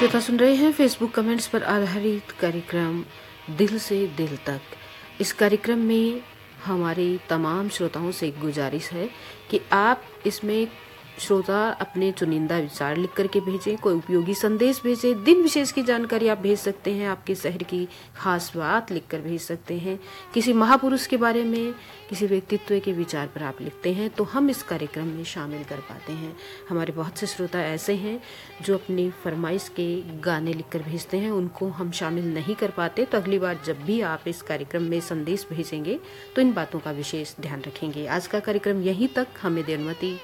श्रोता सुन रहे हैं फेसबुक कमेंट्स पर आधारित कार्यक्रम दिल से दिल तक। इस कार्यक्रम में हमारे तमाम श्रोताओं से एक गुजारिश है कि आप इसमें श्रोता अपने चुनिंदा विचार लिख करके भेजें, कोई उपयोगी संदेश भेजें, दिन विशेष की जानकारी आप भेज सकते हैं, आपके शहर की खास बात लिखकर भेज सकते हैं, किसी महापुरुष के बारे में, किसी व्यक्तित्व के विचार पर आप लिखते हैं तो हम इस कार्यक्रम में शामिल कर पाते हैं। हमारे बहुत से श्रोता ऐसे हैं जो अपनी फरमाइश के गाने लिखकर भेजते हैं, उनको हम शामिल नहीं कर पाते, तो अगली बार जब भी आप इस कार्यक्रम में संदेश भेजेंगे तो इन बातों का विशेष ध्यान रखेंगे। आज का कार्यक्रम यहीं तक, हमें देर अनुमति।